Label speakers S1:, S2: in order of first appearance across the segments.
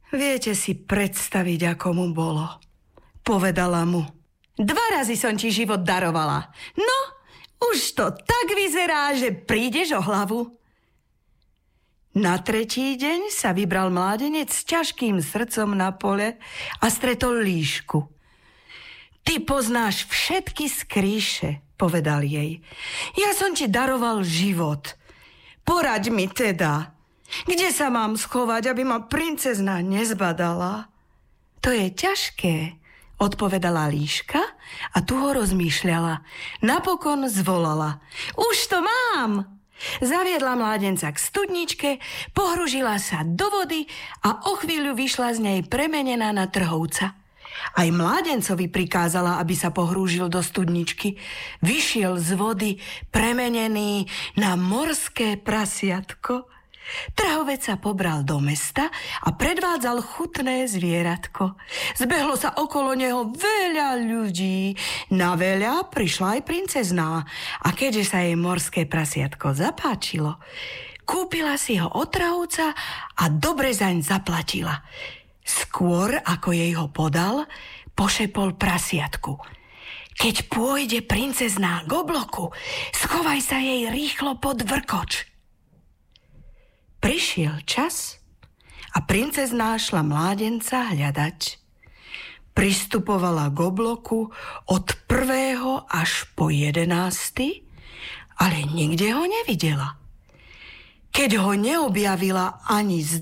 S1: Viete si predstaviť, ako mu bolo. Povedala mu: 2 razy som ti život darovala. No, už to tak vyzerá, že prídeš o hlavu. Na 3. deň sa vybral mládenec s ťažkým srdcom na pole a stretol líšku. Ty poznáš všetky skrýše, povedal jej. Ja som ti daroval život. Poraď mi teda, kde sa mám schovať, aby ma princezna nezbadala? To je ťažké, odpovedala líška a tu ho rozmýšľala. Napokon zvolala. Už to mám! Zaviedla mládenca k studničke, pohružila sa do vody a o chvíľu vyšla z nej premenená na trhovca. Aj mládencovi prikázala, aby sa pohrúžil do studničky. Vyšiel z vody premenený na morské prasiatko. Trhovec sa pobral do mesta a predvádzal chutné zvieratko. Zbehlo sa okolo neho veľa ľudí. Na veľa prišla aj princezná. A keďže sa jej morské prasiatko zapáčilo, kúpila si ho od trhovca a dobre zaň zaplatila. Skôr, ako jej ho podal, pošepol prasiatku. Keď pôjde princezná k obloku, schovaj sa jej rýchlo pod vrkoč. Prišiel čas a princezná šla mládenca hľadať. Pristupovala k obloku od 1. až po 11., ale nikde ho nevidela. Keď ho neobjavila ani z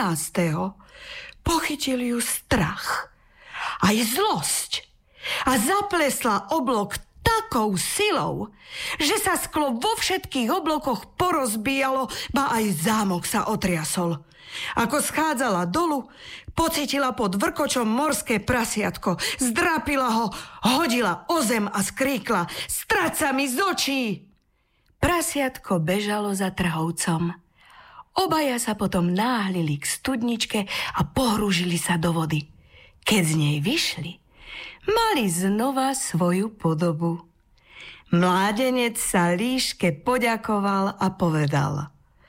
S1: 12., pochytil ju strach, aj zlosť a zaplesla oblok takou silou, že sa sklo vo všetkých oblokoch porozbíjalo, ba aj zámok sa otriasol. Ako schádzala dolu, pocítila pod vrkočom morské prasiatko, zdrapila ho, hodila o zem a skríkla: Strať sa mi z očí! Prasiatko bežalo za trhovcom. Obaja sa potom náhlili k studničke a pohrúžili sa do vody. Keď z nej vyšli, mali znova svoju podobu. Mládenec sa líške poďakoval a povedal: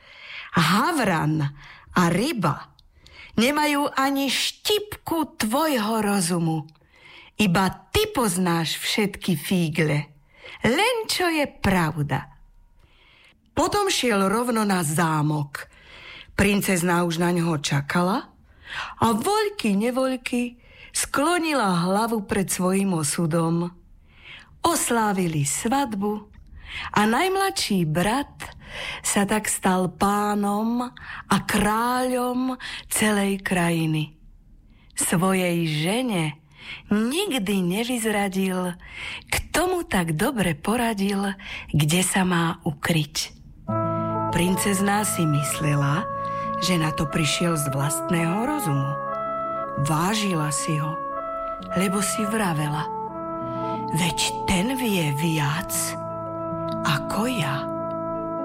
S1: Havran a ryba nemajú ani štipku tvojho rozumu. Iba ty poznáš všetky fígle. Len čo je pravda. Potom šiel rovno na zámok. Princezná už na ňoho čakala a voľky nevoľky sklonila hlavu pred svojím osudom. Oslávili svadbu a najmladší brat sa tak stal pánom a kráľom celej krajiny. Svojej žene nikdy nevyzradil, kto mu tak dobre poradil, kde sa má ukryť. Princezná si myslela, že na to prišiel z vlastného rozumu. Vážila si ho, lebo si vravela: veď ten vie viac ako ja.